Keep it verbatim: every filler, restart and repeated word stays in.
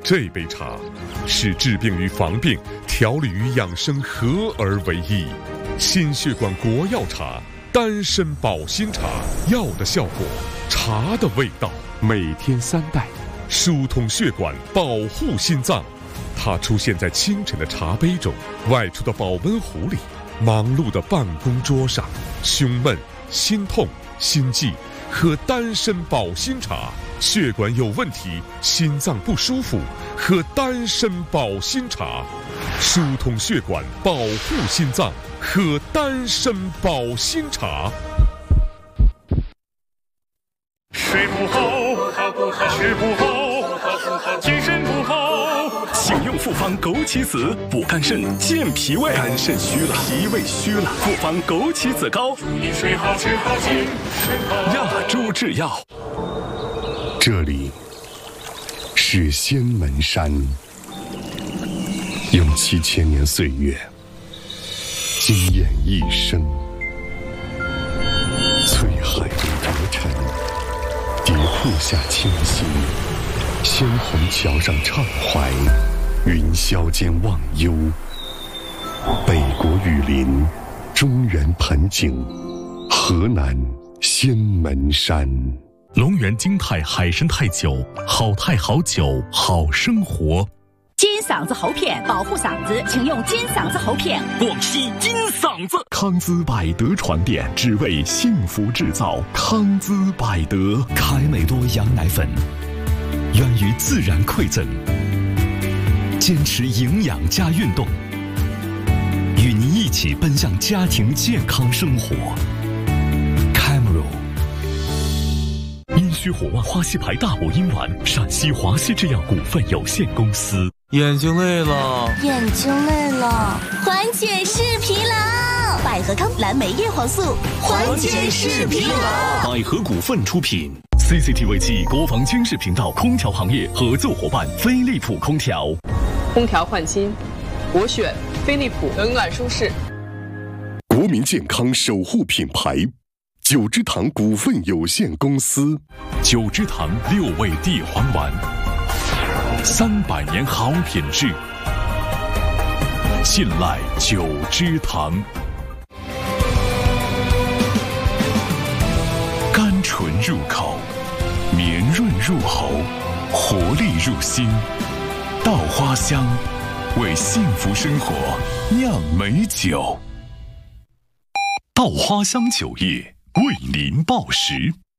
这杯茶是治病与防病、调理与养生合而为一。心血管国药茶，丹参保心茶，药的效果，茶的味道。每天三袋，疏通血管，保护心脏。它出现在清晨的茶杯中，外出的保温壶里，忙碌的办公桌上。胸闷、心痛、心悸，喝丹参保心茶。血管有问题，心脏不舒服，喝丹参保心茶。疏通血管，保护心脏，喝丹参保心茶。 睡不好，不好，吃不好，不好，不好，精神不好。 请用复方枸杞子补肝肾、健脾胃。肝肾虚了，脾胃虚了，复方枸杞子膏。 祝你睡好，吃好，精神好。 亚洲制药。 这里是仙门山，用七千年岁月惊艳一生。翠海中得尘，蝶瀑下清新，鲜红桥上畅怀，云霄间忘忧。北国雨林，中原盆景，河南仙门山。 龙源金泰海参泰酒，好泰好酒，好生活。 金嗓子喉片保护嗓子，请用金嗓子喉片。 广西金嗓子，康姿百德传电，只为幸福制造。康姿百德， 凯美多羊奶粉，源于自然馈赠，坚持营养加运动，与您一起奔向家庭健康生活。 阴虚火旺花溪牌大补阴丸，陕西华西制药股份有限公司。 眼睛累了， 眼睛累了，缓解视疲劳。百合康蓝莓叶黄素，缓解视疲劳。 百合股份出品。C C T V 暨国防军事频道空调行业合作伙伴飞利浦空调。 空调换新，我选飞利浦，冷暖舒适。 国民健康守护品牌。九芝堂股份有限公司， 九芝堂六味地黄丸，三百年好品质，信赖九芝堂。甘醇入口，绵润入喉，活力入心。稻花香，为幸福生活酿美酒。稻花香酒业为您报时。